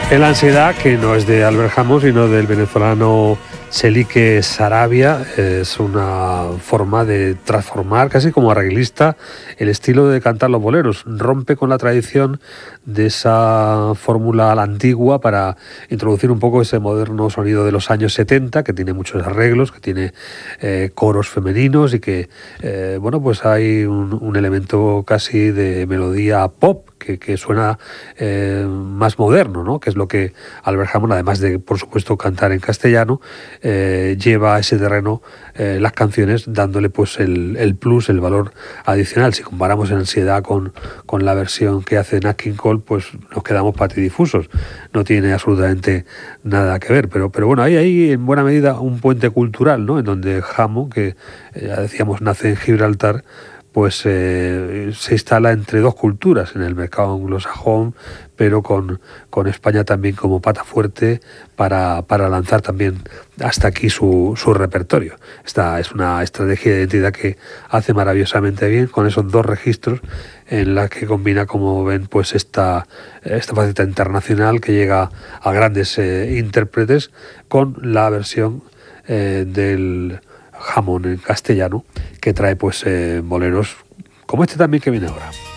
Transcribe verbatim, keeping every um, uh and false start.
En La ansiedad, que no es de Albert Hammond, sino del venezolano Chelique Saravia, es una forma de transformar, casi como arreglista, el estilo de cantar los boleros. Rompe con la tradición de esa fórmula a la antigua para introducir un poco ese moderno sonido de los años setenta, que tiene muchos arreglos, que tiene eh, coros femeninos y que, eh, bueno, pues hay un, un elemento casi de melodía pop, Que, que suena eh, más moderno, ¿no? Que es lo que Albert Hammond, además de, por supuesto, cantar en castellano, eh, lleva a ese terreno eh, las canciones, dándole pues el, el plus, el valor adicional. Si comparamos En ansiedad con, con la versión que hace Nat King Cole, pues nos quedamos patidifusos. No tiene absolutamente nada que ver. Pero, pero bueno, hay ahí en buena medida un puente cultural, ¿no? En donde Hammond, que eh, ya decíamos nace en Gibraltar, pues eh, se instala entre dos culturas, en el mercado anglosajón, pero con, con España también como pata fuerte para, para lanzar también hasta aquí su, su repertorio. Esta es una estrategia de identidad que hace maravillosamente bien con esos dos registros, en la que combina, como ven, pues esta, esta faceta internacional que llega a grandes eh, intérpretes con la versión eh, del Hammond en castellano, que trae pues eh, boleros como este también que viene ahora.